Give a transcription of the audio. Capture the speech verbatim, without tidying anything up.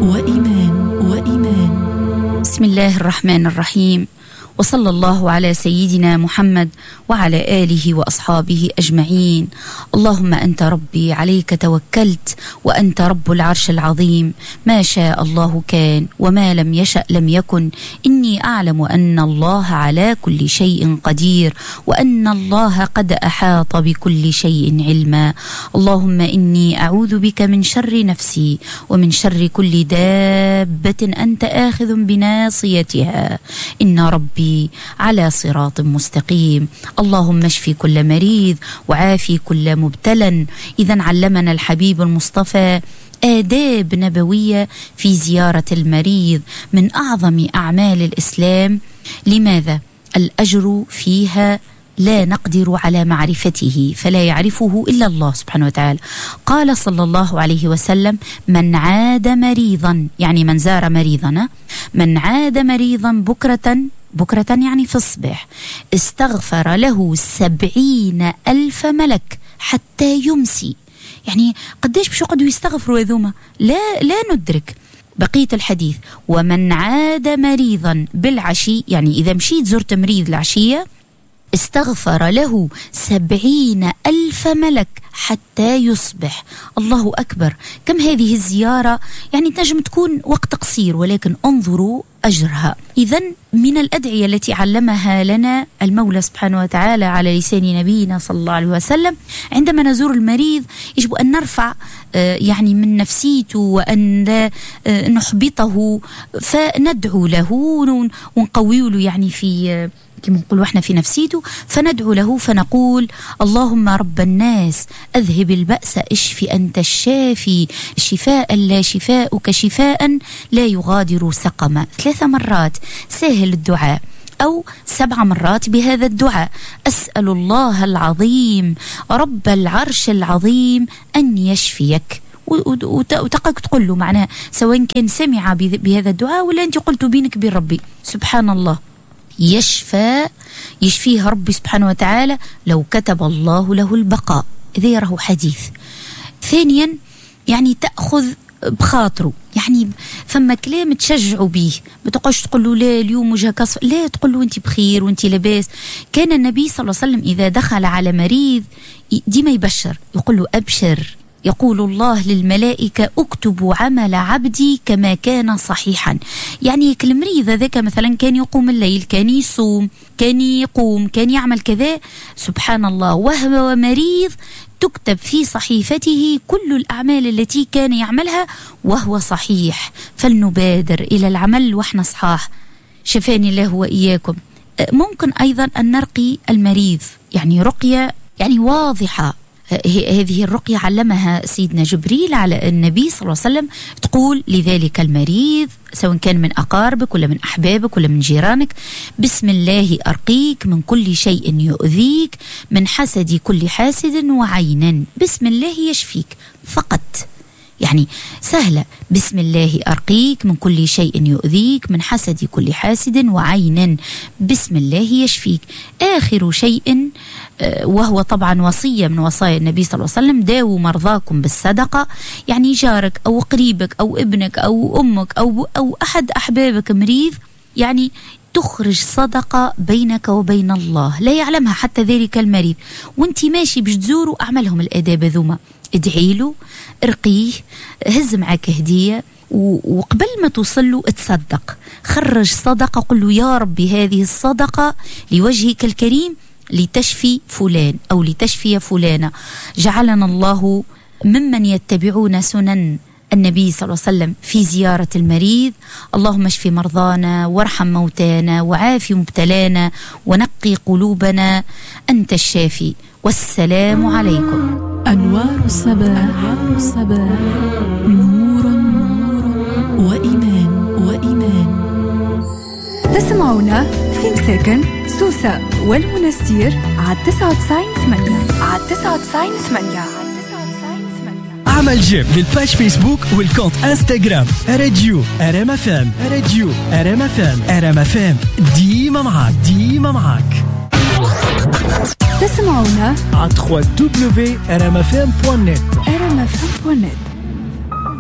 وإيمان وإيمان. بسم الله الرحمن الرحيم، وصلى الله على سيدنا محمد وعلى آله وأصحابه أجمعين. اللهم أنت ربي عليك توكلت وأنت رب العرش العظيم، ما شاء الله كان وما لم يشأ لم يكن. إني أعلم أن الله على كل شيء قدير وأن الله قد أحاط بكل شيء علما. اللهم إني أعوذ بك من شر نفسي ومن شر كل دابة أنت آخذ بناصيتها، إن ربي على صراط مستقيم. اللهم اشفي كل مريض وعافي كل مبتلى. إذن علمنا الحبيب المصطفى آداب نبوية في زيارة المريض من أعظم أعمال الإسلام. لماذا؟ الأجر فيها لا نقدر على معرفته، فلا يعرفه إلا الله سبحانه وتعالى. قال صلى الله عليه وسلم: من عاد مريضا، يعني من زار مريضنا، من عاد مريضا بكرة، بكرة يعني في الصباح، استغفر له سبعين ألف ملك حتى يمسي. يعني قديش باش يقعدوا يستغفروا هذوما؟ لا لا ندرك بقية الحديث. ومن عاد مريضا بالعشي، يعني إذا مشيت زرت مريض العشية استغفر له سبعين ألف ملك حتى يصبح. الله أكبر، كم هذه الزيارة؟ يعني تنجم تكون وقت قصير، ولكن انظروا أجرها. إذن من الأدعية التي علمها لنا المولى سبحانه وتعالى على لسان نبينا صلى الله عليه وسلم، عندما نزور المريض يجب أن نرفع يعني من نفسيته وأن لا نحبطه، فندعو له ونقوي له يعني في كما نقول احنا في نفسيته، فندعو له فنقول: اللهم رب الناس أذهب البأس اشفي أنت الشافي شفاء لا شفاؤك شفاء لا يغادر سقما. ثلاث مرات سهل الدعاء، أو سبع مرات بهذا الدعاء: أسأل الله العظيم رب العرش العظيم أن يشفيك. وتقك تقول له معناها سواء كان سمع بهذا الدعاء ولا أنت قلت بينك بين ربي. سبحان الله، يشفى يشفيه ربي سبحانه وتعالى لو كتب الله له البقاء. إذا يراه حديث. ثانيا يعني تأخذ بخاطره، يعني فما كلام تشجعوا به، ما تقولش تقول له لا اليوم وجهك أصفر، لا تقول له أنت بخير وأنت لاباس. كان النبي صلى الله عليه وسلم إذا دخل على مريض ديما يبشر، يقول له أبشر، يقول الله للملائكة: اكتبوا عمل عبدي كما كان صحيحا. يعني المريض ذاك مثلا كان يقوم الليل، كان يصوم، كان يقوم، كان يعمل كذا، سبحان الله، وهو مريض تكتب في صحيفته كل الأعمال التي كان يعملها وهو صحيح. فلنبادر إلى العمل وإحنا صحاح، شفاني الله وإياكم. ممكن أيضا أن نرقي المريض، يعني رقية يعني واضحة. هذه الرقية علمها سيدنا جبريل على النبي صلى الله عليه وسلم، تقول لذلك المريض سواء كان من أقاربك ولا من أحبابك ولا من جيرانك: بسم الله أرقيك من كل شيء يؤذيك، من حسد كل حاسد وعين، بسم الله يشفيك. فقط يعني سهلة، بسم الله أرقيك من كل شيء يؤذيك، من حسد كل حاسد وعين، بسم الله يشفيك. آخر شيء وهو طبعا وصية من وصايا النبي صلى الله عليه وسلم: داووا مرضاكم بالصدقة. يعني جارك أو قريبك أو ابنك أو أمك أو, أو أحد أحبابك مريض، يعني تخرج صدقة بينك وبين الله لا يعلمها حتى ذلك المريض، وانت ماشي باش تزوروا أعملهم الآداب ذوما، ادعي له، ارقيه، هز معك هدية، وقبل ما توصل له اتصدق، خرج صدقة، قل له: يا ربي هذه الصدقة لوجهك الكريم لتشفي فلان أو لتشفي فلانة. جعلنا الله ممن يتبعون سنن النبي صلى الله عليه وسلم في زيارة المريض. اللهم اشف مرضانا وارحم موتانا وعافي مبتلانا ونقي قلوبنا، أنت الشافي. والسلام عليكم. أنوار الصباح، الصباح نور وإيمان وإيمان. تسمعونا في مساكن سوسة والمنستير على تسعة وتسعين ثمانية على تسعة وتسعين ثمانية. اعمل جيم للباج فيسبوك والكونت انستغرام راديو ار ام اف ام، راديو ار ام اف ام، ار ام اف ام ديما معاك، ديما معاك. تسمعونا على دبليو دبليو دبليو بوان ار ام اف ام بوان نت. ار ام اف ام بوان نت.